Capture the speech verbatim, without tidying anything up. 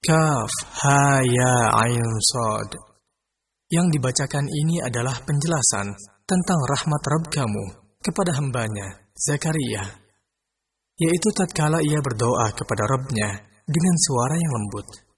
Kaf, ha, ya, ain, sod. Yang dibacakan ini adalah penjelasan tentang rahmat Rabb kamu kepada hambanya, Zakaria, yaitu tatkala ia berdoa kepada Rabb-Nya dengan suara yang lembut.